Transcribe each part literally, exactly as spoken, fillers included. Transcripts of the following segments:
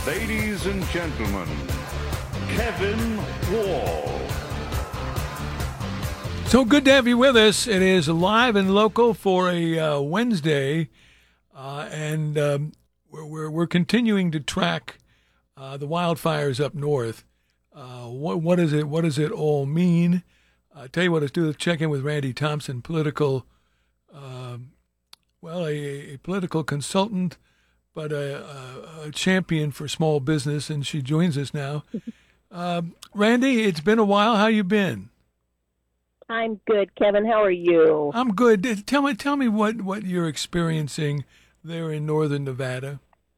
Ladies and gentlemen, Kevin Wall. So good to have you with us. It is live and local for a uh, Wednesday, uh, and um, we're, we're we're continuing to track uh, the wildfires up north. Uh, what what is it? What does it all mean? I uh, tell you what, let's do a check in with Randy Thompson, political, um, well, a, a political consultant, but a, a, a champion for small business, and she joins us now. Uh, Randy, it's been a while. How you been? I'm good, Kevin. How are you? I'm good. Tell me, tell me what, what you're experiencing there in northern Nevada.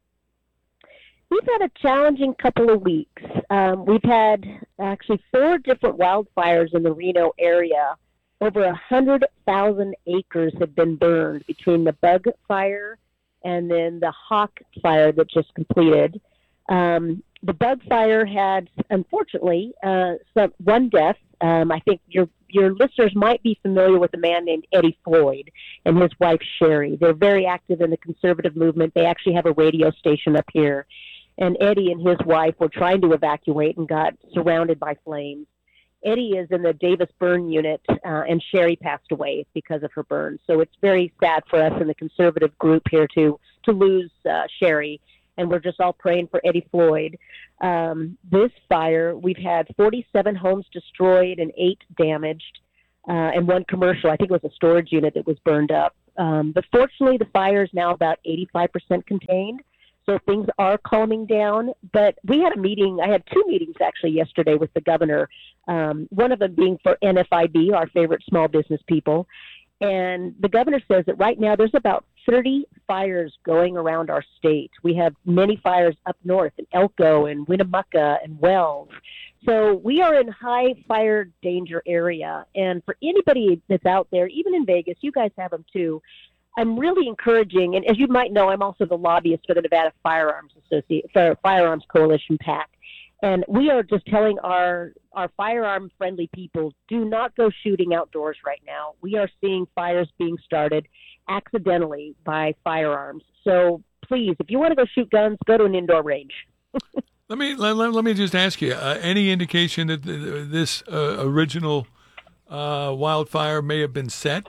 We've had a challenging couple of weeks. Um, we've had actually four different wildfires in the Reno area. Over a hundred thousand acres have been burned between the Bug Fire and then the Hawk Fire that just completed. Um, the Bug Fire had, unfortunately, uh, some one death. Um, I think your your listeners might be familiar with a man named Eddie Floyd and his wife Sherry. They're very active in the conservative movement. They actually have a radio station up here. And Eddie and his wife were trying to evacuate and got surrounded by flames. Eddie is in the Davis burn unit, uh, and Sherry passed away because of her burns. So it's very sad for us in the conservative group here to to lose uh, Sherry. And we're just all praying for Eddie Floyd. Um, this fire, we've had forty-seven homes destroyed and eight damaged, uh, and one commercial. I think it was a storage unit that was burned up. Um, but fortunately, the fire is now about eighty-five percent contained. So things are calming down. But we had a meeting. I had two meetings actually yesterday with the governor, um, one of them being for N F I B, our favorite small business people. And the governor says that right now there's about thirty fires going around our state. We have many fires up north in Elko and Winnemucca and Wells. So we are in high fire danger area. And for anybody that's out there, even in Vegas, you guys have them too, I'm really encouraging, and as you might know, I'm also the lobbyist for the Nevada Firearms Association, for Firearms Coalition PAC. And we are just telling our, our firearm-friendly people, do not go shooting outdoors right now. We are seeing fires being started accidentally by firearms. So please, if you want to go shoot guns, go to an indoor range. let me let, let, let me just ask you, uh, any indication that th- this uh, original uh, wildfire may have been set?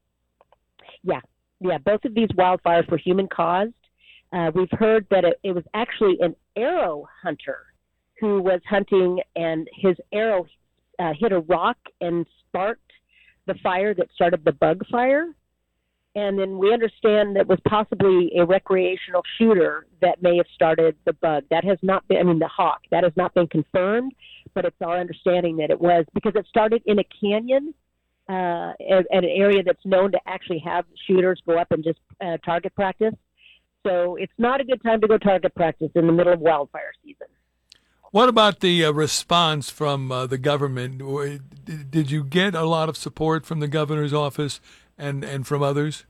Yeah. Yeah, both of these wildfires were human-caused. Uh, we've heard that it, it was actually an arrow hunter who was hunting, and his arrow uh, hit a rock and sparked the fire that started the Bug Fire. And then we understand that it was possibly a recreational shooter that may have started the Bug. That has not been, I mean, the Hawk. That has not been confirmed, but it's our understanding that it was because it started in a canyon. Uh, at, at an area that's known to actually have shooters go up and just uh, target practice. So it's not a good time to go target practice in the middle of wildfire season. What about the uh, response from uh, the government? Did you get a lot of support from the governor's office and, and from others?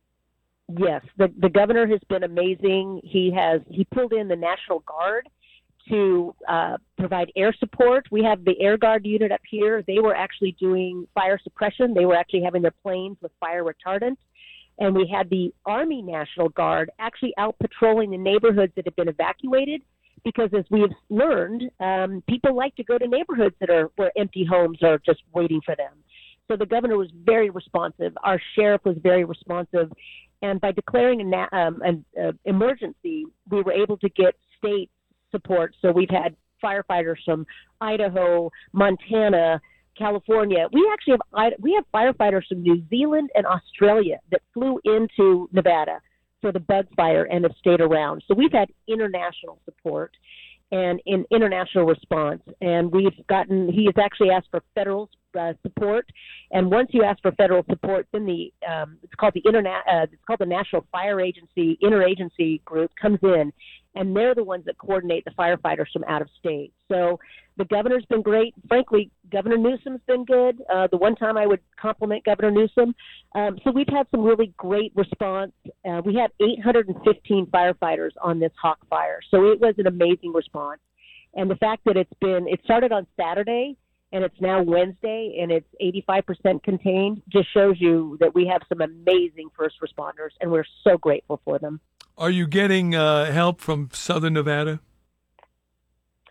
Yes, the, the governor has been amazing. He has he pulled in the National Guard to uh, provide air support. We have the Air Guard unit up here. They were actually doing fire suppression. They were actually having their planes with fire retardant. And we had the Army National Guard actually out patrolling the neighborhoods that have been evacuated because, as we've learned, um, people like to go to neighborhoods that are where empty homes are just waiting for them. So the governor was very responsive. Our sheriff was very responsive. And by declaring an um, an uh, emergency, we were able to get state support. So we've had firefighters from Idaho, Montana, California. We actually have we have firefighters from New Zealand and Australia that flew into Nevada for the Bug Fire and have stayed around. So we've had international support and in international response. And we've gotten, he has actually asked for federal uh, support. And once you ask for federal support, then the, um, it's called the internet, uh, it's called the National Fire Agency, Interagency Group comes in, and they're the ones that coordinate the firefighters from out of state. So the governor's been great. Frankly, Governor Newsom's been good. Uh, the one time I would compliment Governor Newsom. Um, so we've had some really great response. Uh, we had eight hundred fifteen firefighters on this Hawk Fire. So it was an amazing response. And the fact that it's been, it started on Saturday and it's now Wednesday and it's eighty-five percent contained just shows you that we have some amazing first responders and we're so grateful for them. Are you getting uh, help from Southern Nevada?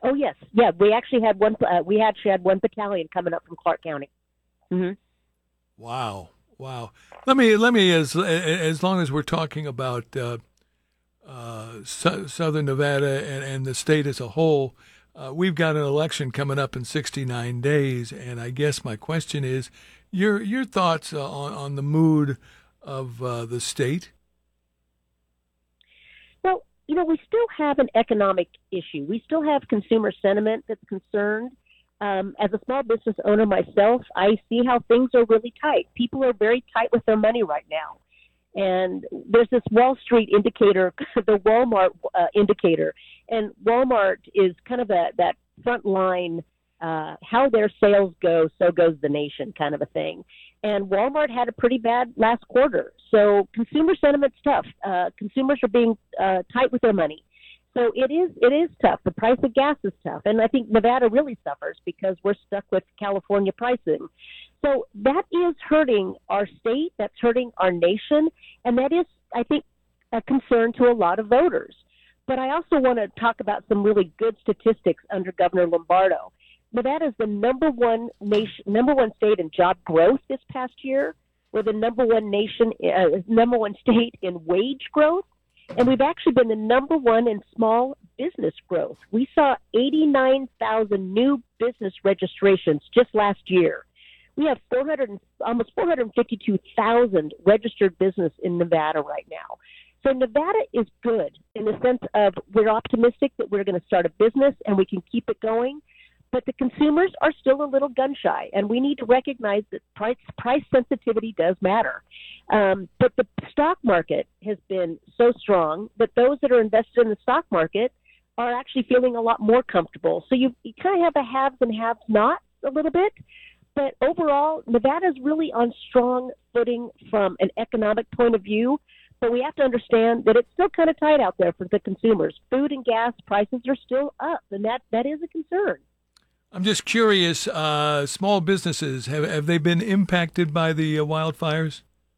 Oh yes, yeah. We actually had one. Uh, we actually had one battalion coming up from Clark County. Mm-hmm. Wow, wow. Let me let me as as long as we're talking about uh, uh, su- Southern Nevada and, and the state as a whole, uh, we've got an election coming up in sixty-nine days, and I guess my question is your your thoughts uh, on on the mood of uh, the state. Well, you know, we still have an economic issue. We still have consumer sentiment that's concerned. Um, as a small business owner myself, I see how things are really tight. People are very tight with their money right now. And there's this Wall Street indicator, the Walmart uh, indicator. And Walmart is kind of a, that front line, uh, how their sales go, so goes the nation kind of a thing. And Walmart had a pretty bad last quarter. So consumer sentiment's tough. Uh, consumers are being uh, tight with their money. So it is it is tough. The price of gas is tough. And I think Nevada really suffers because we're stuck with California pricing. So that is hurting our state. That's hurting our nation. And that is, I think, a concern to a lot of voters. But I also want to talk about some really good statistics under Governor Lombardo. Nevada is the number one nation, number one state in job growth this past year. We're the number one nation, uh, number one state in wage growth. And we've actually been the number one in small business growth. We saw eighty-nine thousand new business registrations just last year. We have four hundred, almost four hundred fifty-two thousand registered business in Nevada right now. So Nevada is good in the sense of we're optimistic that we're going to start a business and we can keep it going. But the consumers are still a little gun shy, and we need to recognize that price price sensitivity does matter. Um, but the stock market has been so strong that those that are invested in the stock market are actually feeling a lot more comfortable. So you, you kind of have a haves and have-nots a little bit. But overall, Nevada is really on strong footing from an economic point of view. But we have to understand that it's still kind of tight out there for the consumers. Food and gas prices are still up, and that, that is a concern. I'm just curious, uh, small businesses, have, have they been impacted by the uh, wildfires?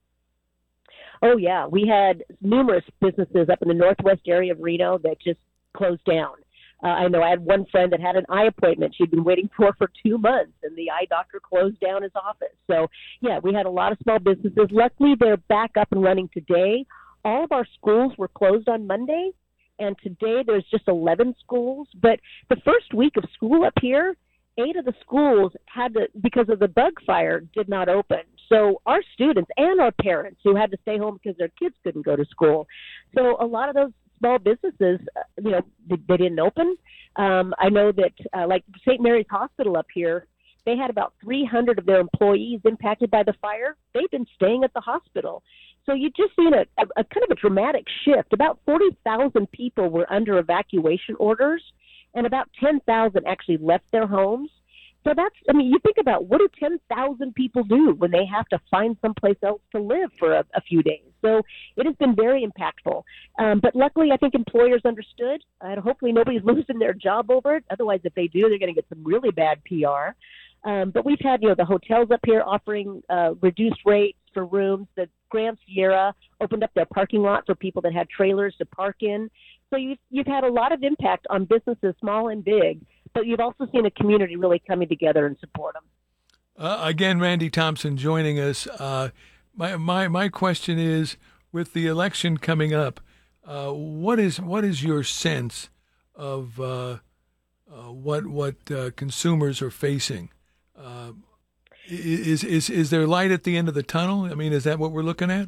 Oh, yeah. We had numerous businesses up in the northwest area of Reno that just closed down. Uh, I know I had one friend that had an eye appointment she'd been waiting for for two months, and the eye doctor closed down his office. So, yeah, we had a lot of small businesses. Luckily, they're back up and running today. All of our schools were closed on Monday, and today there's just eleven schools. But the first week of school up here, eight of the schools had to, because of the bug fire, did not open. So our students and our parents who had to stay home because their kids couldn't go to school. So a lot of those small businesses, uh, you know, they, they didn't open. Um, I know that uh, like Saint Mary's Hospital up here, they had about three hundred of their employees impacted by the fire. They've been staying at the hospital. So you've just seen a, a, a kind of a dramatic shift. About forty thousand people were under evacuation orders, and about ten thousand actually left their homes. So that's, I mean, you think about what do ten thousand people do when they have to find someplace else to live for a, a few days. So it has been very impactful. Um, but luckily, I think employers understood, and hopefully nobody's losing their job over it. Otherwise, if they do, they're going to get some really bad P R. Um, but we've had, you know, the hotels up here offering uh, reduced rates for rooms. The Grand Sierra opened up their parking lot for people that had trailers to park in. So you've, you've had a lot of impact on businesses, small and big, but you've also seen a community really coming together and support them. Uh, again, Randy Thompson joining us. Uh, my, my, my question is, with the election coming up, uh, what is what is your sense of uh, uh, what what uh, consumers are facing? Uh, is is is there light at the end of the tunnel? I mean, is that what we're looking at?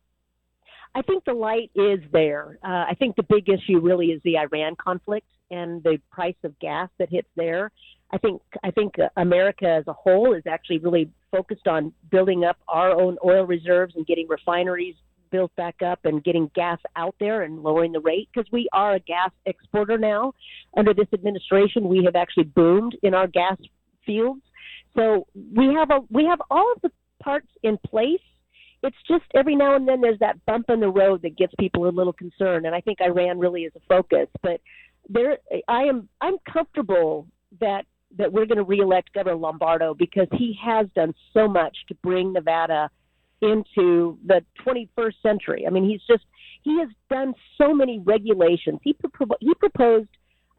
I think the light is there. Uh, I think the big issue really is the Iran conflict and the price of gas that hits there. I think I think America as a whole is actually really focused on building up our own oil reserves and getting refineries built back up and getting gas out there and lowering the rate, because we are a gas exporter now. Under this administration, we have actually boomed in our gas fields. So we have a we have all of the parts in place. It's just every now and then there's that bump in the road that gets people a little concerned, and I think Iran really is a focus. But there, I am I'm comfortable that that we're going to reelect Governor Lombardo, because he has done so much to bring Nevada into the twenty-first century. I mean, he's just he has done so many regulations. He pro- he proposed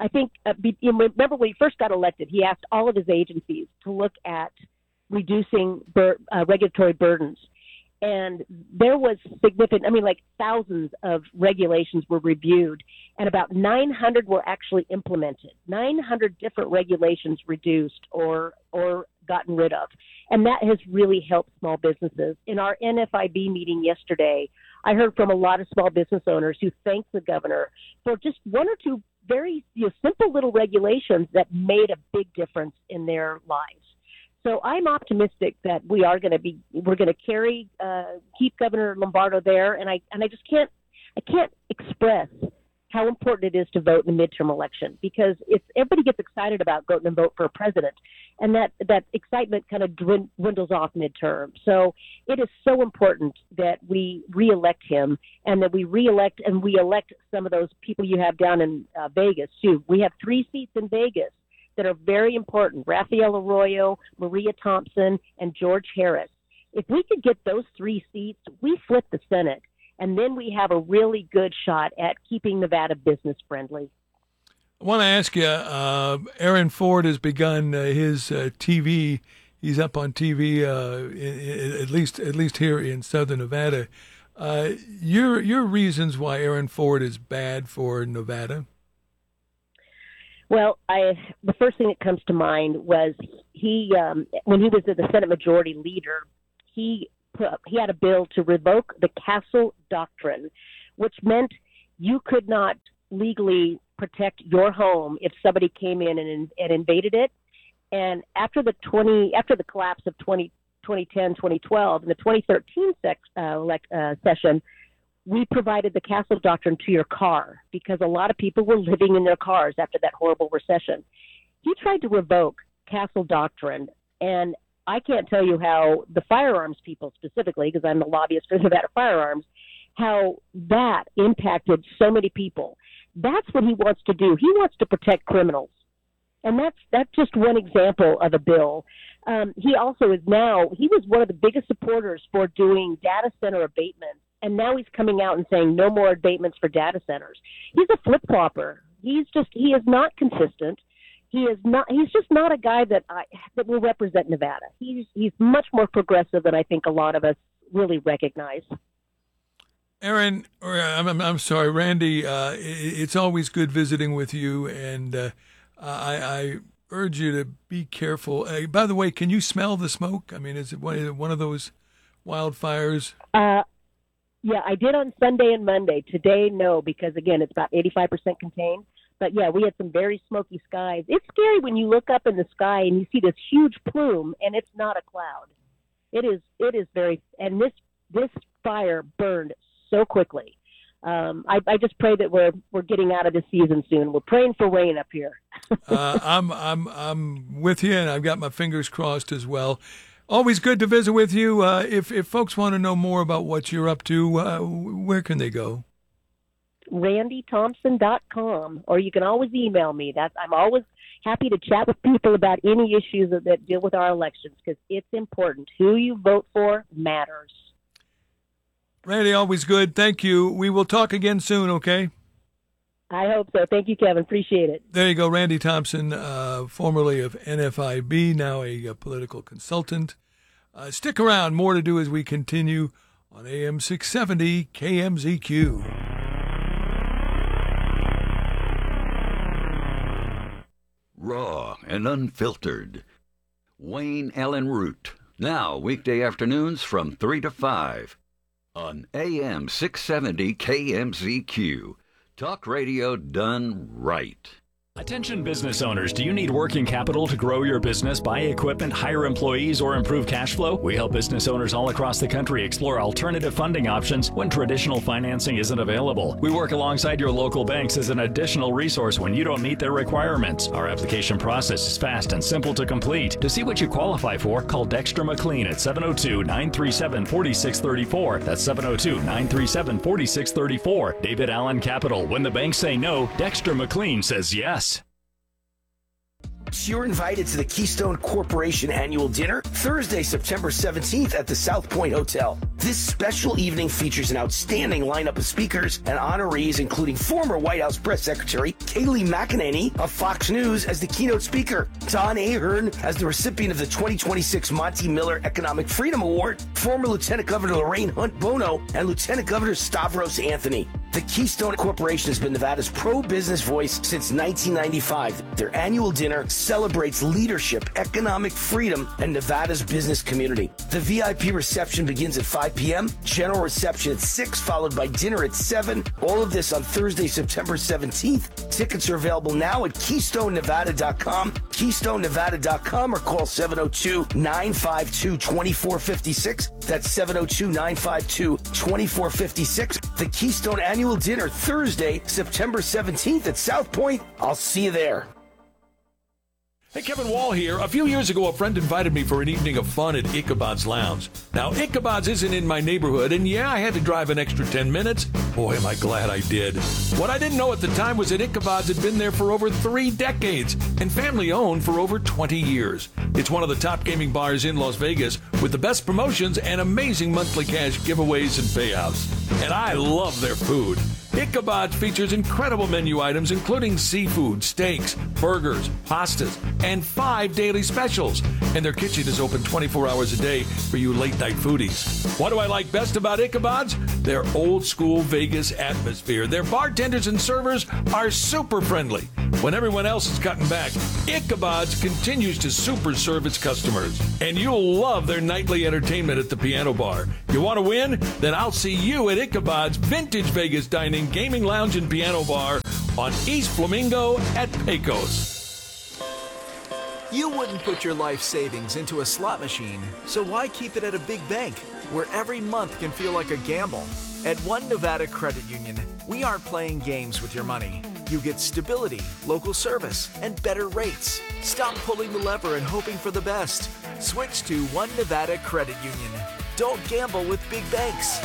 I think, uh, be, you remember when he first got elected, he asked all of his agencies to look at reducing bur- uh, regulatory burdens. And there was significant, I mean, like thousands of regulations were reviewed, and about nine hundred were actually implemented. nine hundred different regulations reduced or or gotten rid of. And that has really helped small businesses. In our N F I B meeting yesterday, I heard from a lot of small business owners who thanked the governor for just one or two very you know, simple little regulations that made a big difference in their lives. So I'm optimistic that we are going to be, we're going to carry, uh, keep Governor Lombardo there, and I and I just can't, I can't express how important it is to vote in the midterm election, because it's everybody gets excited about going to vote for a president, and that that excitement kind of dwindles off midterm. So it is so important that we reelect him, and that we reelect and we elect some of those people you have down in uh, Vegas too. We have three seats in Vegas that are very important: Rafael Arroyo, Maria Thompson, and George Harris. If we could get those three seats, we flip the Senate, and then we have a really good shot at keeping Nevada business friendly. I want to ask you, uh, Aaron Ford has begun uh, his uh, T V. He's up on T V, uh, in, in, at least at least here in Southern Nevada. Uh, your your reasons why Aaron Ford is bad for Nevada? Well, I the first thing that comes to mind was he um, when he was the Senate Majority Leader, he put, he had a bill to revoke the Castle Doctrine, which meant you could not legally protect your home if somebody came in and, and invaded it. And after the twenty after the collapse of twenty, twenty ten, twenty twelve, in the twenty thirteen sex, uh, elect, uh, session, we provided the Castle Doctrine to your car because a lot of people were living in their cars after that horrible recession. He tried to revoke Castle Doctrine, and I can't tell you how the firearms people specifically, because I'm the lobbyist for Nevada Firearms, how that impacted so many people. That's what he wants to do. He wants to protect criminals. And that's that's just one example of a bill. Um, he also is now, he was one of the biggest supporters for doing data center abatements. And now he's coming out and saying no more abatements for data centers. He's a flip-flopper. He's just, he is not consistent. He is not, he's just not a guy that I, that will represent Nevada. He's, he's much more progressive than I think a lot of us really recognize. Aaron, or I'm, I'm, I'm sorry, Randy, uh, it's always good visiting with you, and uh, I, I urge you to be careful. Uh, by the way, can you smell the smoke? I mean, is it one, is it one of those wildfires? Uh, yeah, I did on Sunday and Monday. Today, no, because, again, it's about eighty-five percent contained. But, yeah, we had some very smoky skies. It's scary when you look up in the sky and you see this huge plume, and it's not a cloud. It is, it is very – and this this fire burned so quickly. Um, I, I just pray that we're we're getting out of this season soon. We're praying for rain up here. uh, I'm I'm I'm with you, and I've got my fingers crossed as well. Always good to visit with you. Uh, if if folks want to know more about what you're up to, uh, where can they go? randy thompson dot com, or you can always email me. That's I'm always happy to chat with people about any issues that, that deal with our elections, because it's important. Who you vote for matters. Randy, always good. Thank you. We will talk again soon, okay? I hope so. Thank you, Kevin. Appreciate it. There you go. Randy Thompson, uh, formerly of N F I B, now a, a political consultant. Uh, stick around. More to do as we continue on A M six seventy K M Z Q. Raw and unfiltered. Wayne Allen Root. Now, weekday afternoons from three to five. On A M six seventy K M Z Q. Talk radio done right. Attention business owners, do you need working capital to grow your business, buy equipment, hire employees, or improve cash flow? We help business owners all across the country explore alternative funding options when traditional financing isn't available. We work alongside your local banks as an additional resource when you don't meet their requirements. Our application process is fast and simple to complete. To see what you qualify for, call Dexter McLean at seven oh two, nine three seven, four six three four. That's seven oh two, nine three seven, four six three four. David Allen Capital. When the banks say no, Dexter McLean says yes. You're invited to the Keystone Corporation Annual Dinner Thursday, September seventeenth at the South Point Hotel. This special evening features an outstanding lineup of speakers and honorees, including former White House Press Secretary Kayleigh McEnany of Fox News as the keynote speaker, Don Ahern as the recipient of the twenty twenty-six Monty Miller Economic Freedom Award, former Lieutenant Governor Lorraine Hunt Bono, and Lieutenant Governor Stavros Anthony. The Keystone Corporation has been Nevada's pro-business voice since nineteen ninety-five. Their annual dinner celebrates leadership, economic freedom, and Nevada's business community. The V I P reception begins at five p.m., general reception at six, followed by dinner at seven. All of this on Thursday, September seventeenth. Tickets are available now at keystone nevada dot com, keystone nevada dot com, or call seven oh two, nine five two, two four five six. That's seven oh two, nine five two, two four five six. The Keystone Annual Dinner, Thursday, September seventeenth at South Point. I'll see you there. Hey, Kevin Wall here. A few years ago, a friend invited me for an evening of fun at Ichabod's Lounge. Now, Ichabod's isn't in my neighborhood, and yeah, I had to drive an extra ten minutes. Boy, am I glad I did. What I didn't know at the time was that Ichabod's had been there for over three decades and family-owned for over twenty years. It's one of the top gaming bars in Las Vegas with the best promotions and amazing monthly cash giveaways and payouts. And I love their food. Ichabod's features incredible menu items including seafood, steaks, burgers, pastas, and five daily specials. And their kitchen is open twenty-four hours a day for you late-night foodies. What do I like best about Ichabod's? Their old-school Vegas atmosphere. Their bartenders and servers are super friendly. When everyone else is cutting back, Ichabod's continues to super serve its customers. And you'll love their nightly entertainment at the piano bar. You want to win? Then I'll see you at Ichabod's Vintage Vegas Dining, Gaming Lounge, and Piano Bar on East Flamingo at Pecos. You wouldn't put your life savings into a slot machine, so why keep it at a big bank where every month can feel like a gamble? At One Nevada Credit Union, we aren't playing games with your money. You get stability, local service, and better rates. Stop pulling the lever and hoping for the best. Switch to One Nevada Credit Union. Don't gamble with big banks.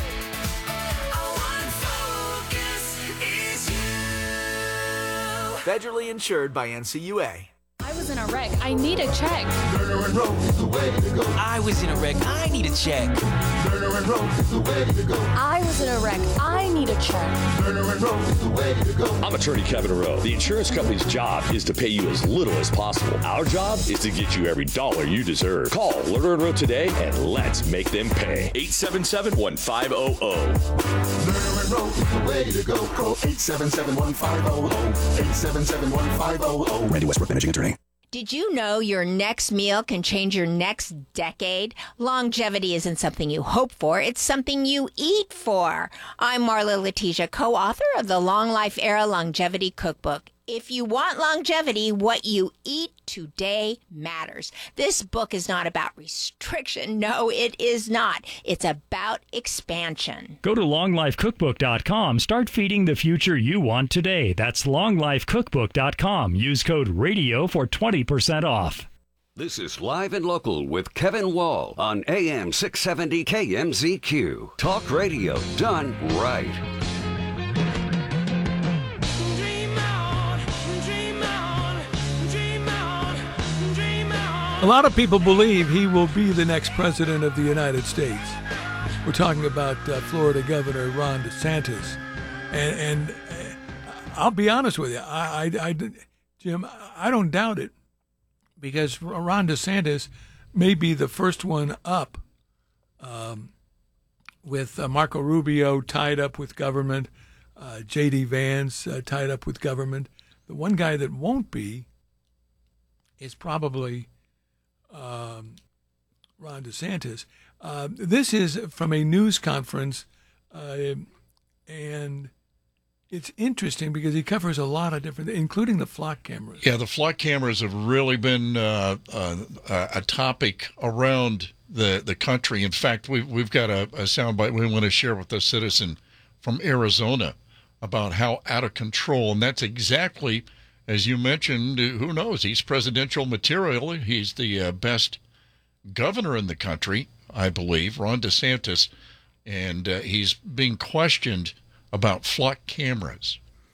Federally insured by N C U A. I was in a wreck. I need a check. Lerner and Rowe is the way to go. I was in a wreck. I need a check. Lerner and Rowe is the way to go. I was in a wreck. I need a check. Lerner and Rowe is the way to go. I'm attorney Kevin Rowe. The insurance company's job is to pay you as little as possible. Our job is to get you every dollar you deserve. Call Lerner and Rowe today and let's make them pay. eight seven seven, one five zero zero. Lerner and Rowe is the way to go. Call eight seven seven, one five zero zero. eight seven seven, one five zero zero. Randy Westbrook, managing attorney. Did you know your next meal can change your next decade? Longevity isn't something you hope for, it's something you eat for. I'm Marla Letitia, co-author of the Long Life Era Longevity Cookbook. If you want longevity, what you eat today matters. This book is not about restriction. No, it is not. It's about expansion. Go to long life cookbook dot com. Start feeding the future you want today. That's long life cookbook dot com. Use code RADIO for twenty percent off. This is Live and Local with Kevin Wall on A M six seventy K M Z Q. Talk radio done right. A lot of people believe he will be the next president of the United States. We're talking about uh, Florida Governor Ron DeSantis. And, and uh, I'll be honest with you, I, I, I, Jim, I don't doubt it, because Ron DeSantis may be the first one up um, with uh, Marco Rubio tied up with government, uh, J D Vance uh, tied up with government. The one guy that won't be is probably Um, Ron DeSantis. Uh, this is from a news conference, uh, and it's interesting because he covers a lot of different, including the flock cameras. Yeah, the flock cameras have really been uh, uh, a topic around the, the country. In fact, we've, we've got a, a soundbite we want to share with a citizen from Arizona about how out of control, and that's exactly, as you mentioned, who knows? He's presidential material. He's the uh, best governor in the country, I believe, Ron DeSantis, and uh, he's being questioned about flock cameras.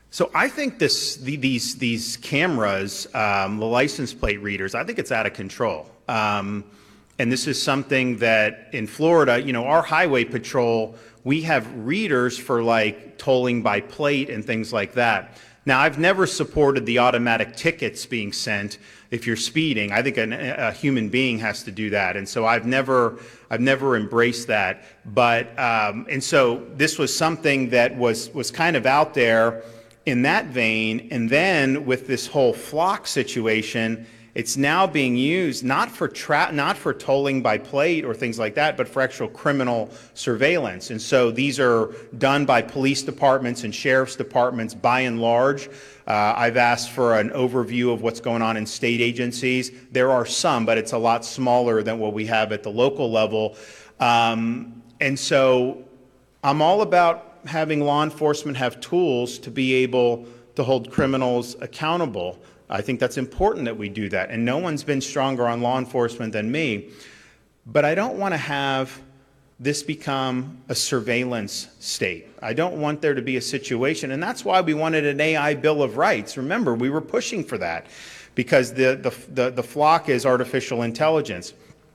So I think this, the, these these cameras, um, the license plate readers, I think it's out of control. Um, and this is something that in Florida, you know, our highway patrol, we have readers for like tolling by plate and things like that. Now, I've never supported the automatic tickets being sent if you're speeding. I think an, a human being has to do that, and so I've never, I've never embraced that. But um, and so this was something that was was kind of out there in that vein, and then with this whole flock situation, it's now being used not for tra- not for tolling by plate or things like that, but for actual criminal surveillance. And so these are done by police departments and sheriff's departments by and large. Uh, I've asked for an overview of what's going on in state agencies. There are some, but it's a lot smaller than what we have at the local level. Um, and so I'm all about having law enforcement have tools to be able to hold criminals accountable. I think that's important that we do that, and no one's been stronger on law enforcement than me. But I don't want to have this become a surveillance state. I don't want there to be a situation, and that's why we wanted an A I Bill of Rights. Remember, we were pushing for that because the, the, the, the flock is artificial intelligence.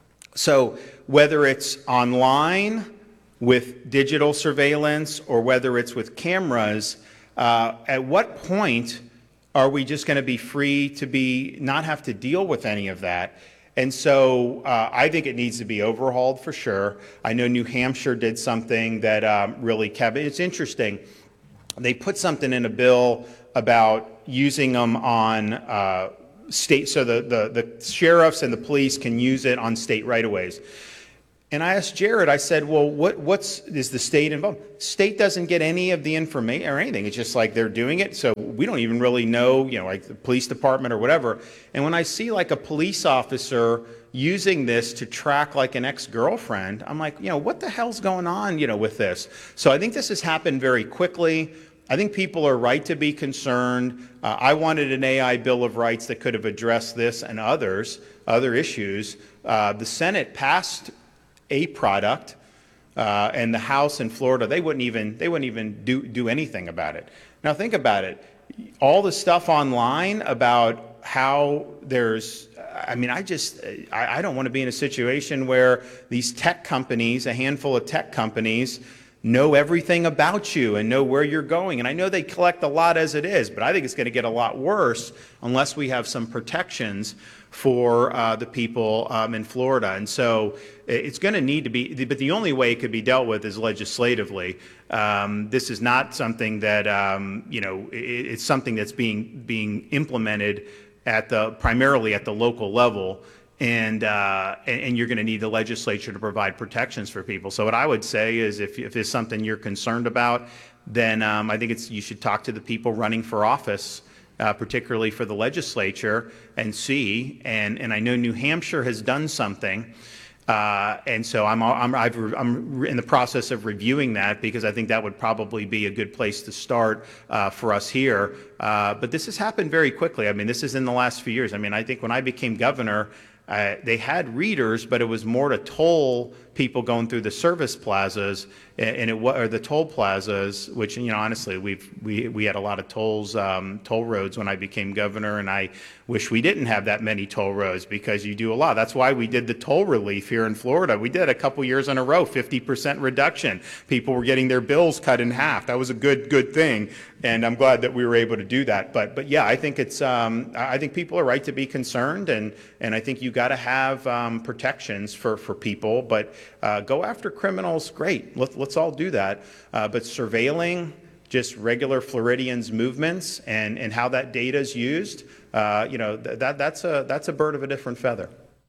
So whether it's online with digital surveillance or whether it's with cameras, uh, at what point are we just going to be free to be not have to deal with any of that? And so uh, I think it needs to be overhauled for sure. I know New Hampshire did something that um, really kept it. It's interesting. They put something in a bill about using them on uh, state, so the, the, the sheriffs and the police can use it on state right-of-ways. And I asked Jared, I said, well, what what's is the state involved? State doesn't get any of the information or anything. It's just like they're doing it. So we don't even really know, you know, like the police department or whatever. And when I see like a police officer using this to track like an ex-girlfriend, I'm like, you know, what the hell's going on, you know, with this? So I think this has happened very quickly. I think people are right to be concerned. Uh, I wanted an A I Bill of Rights that could have addressed this and others, other issues. Uh, the Senate passed a product, uh, and the House in Florida, they wouldn't even they wouldn't even do do anything about it. Now think about it. All the stuff online about how there's, I mean, I just, I, I don't want to be in a situation where these tech companies, a handful of tech companies, know everything about you and know where you're going. And I know they collect a lot as it is, but I think it's going to get a lot worse unless we have some protections for uh, the people um, in Florida. And so it's going to need to be, but the only way it could be dealt with is legislatively. Um, this is not something that, um, you know, it, it's something that's being being implemented at the, primarily at the local level. And, uh, and and you're going to need the legislature to provide protections for people. So what I would say is, if if it's something you're concerned about, then um, I think it's you should talk to the people running for office, uh, particularly for the legislature, and see. And and I know New Hampshire has done something, uh, and so I'm I'm I've, I'm in the process of reviewing that, because I think that would probably be a good place to start uh, for us here. Uh, but this has happened very quickly. I mean, this is in the last few years. I mean, I think when I became governor, Uh, they had readers, but it was more to toll people going through the service plazas, and it or the toll plazas, which, you know, honestly, we've we we had a lot of tolls, um, toll roads when I became governor, and I wish we didn't have that many toll roads, because you do a lot. That's why we did the toll relief here in Florida. We did a couple years in a row, fifty percent reduction. People were getting their bills cut in half. That was a good good thing, and I'm glad that we were able to do that. But but yeah, I think it's um, I think people are right to be concerned, and and I think you got to have um, protections for for people, but. Uh, go after criminals, great. Let, let's all do that. Uh, but surveilling just regular Floridians' movements and, and how that data is used, uh, you know, th- that that's a that's a bird of a different feather.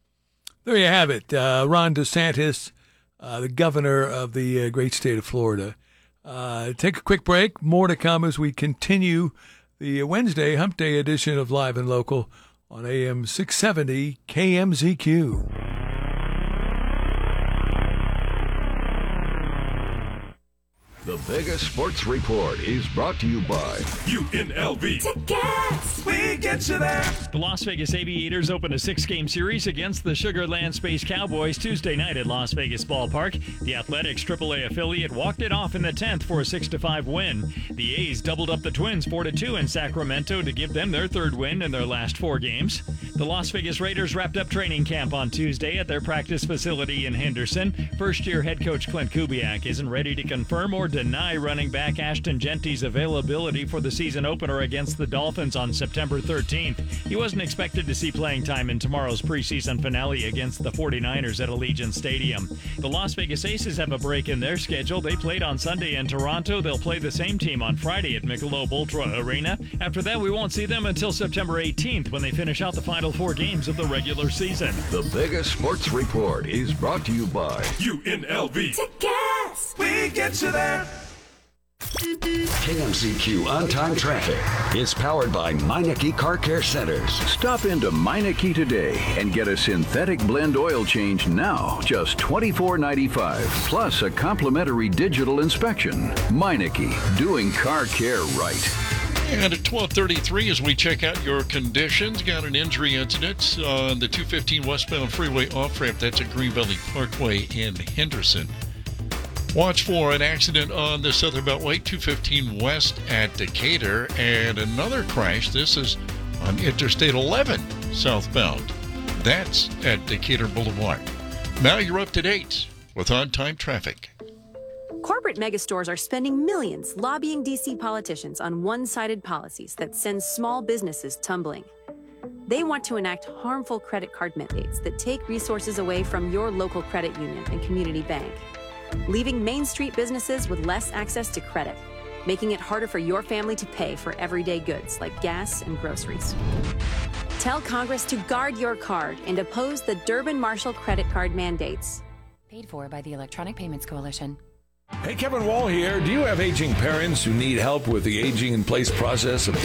There you have it. Uh, Ron DeSantis, uh, the governor of the uh, great state of Florida. Uh, take a quick break. More to come as we continue the Wednesday Hump Day edition of Live and Local on A M six seventy K M Z Q. The Vegas Sports Report is brought to you by U N L V. Tickets! We get you there. The Las Vegas Aviators open a six-game series against the Sugar Land Space Cowboys Tuesday night at Las Vegas Ballpark. The Athletics triple A affiliate walked it off in the tenth for a six to five win. The A's doubled up the Twins four to two in Sacramento to give them their third win in their last four games. The Las Vegas Raiders wrapped up training camp on Tuesday at their practice facility in Henderson. First-year head coach Clint Kubiak isn't ready to confirm or deny running back Ashton Genty's availability for the season opener against the Dolphins on September thirteenth. He wasn't expected to see playing time in tomorrow's preseason finale against the forty-niners at Allegiant Stadium. The Las Vegas Aces have a break in their schedule. They played on Sunday in Toronto. They'll play the same team on Friday at Michelob Ultra Arena. After that, we won't see them until September eighteenth when they finish out the final four games of the regular season. The Vegas Sports Report is brought to you by U N L V. Tickets! We get you there. K M C Q On-Time Traffic is powered by Meineke Car Care Centers. Stop into Meineke today and get a synthetic blend oil change now, just twenty-four ninety-five, plus a complimentary digital inspection. Meineke, doing car care right. And at twelve thirty-three, as we check out your conditions, got an injury incident on the two fifteen westbound freeway off-ramp. That's at Green Valley Parkway in Henderson. Watch for an accident on the Southern Beltway, two fifteen west at Decatur, and another crash. This is on Interstate eleven southbound. That's at Decatur Boulevard. Now you're up to date with on-time traffic. Corporate megastores are spending millions lobbying D C politicians on one-sided policies that send small businesses tumbling. They want to enact harmful credit card mandates that take resources away from your local credit union and community bank, leaving Main Street businesses with less access to credit, making it harder for your family to pay for everyday goods like gas and groceries. Tell Congress to guard your card and oppose the Durbin-Marshall credit card mandates. Paid for by the Electronic Payments Coalition. Hey, Kevin Wall here. Do you have aging parents who need help with the aging in place process of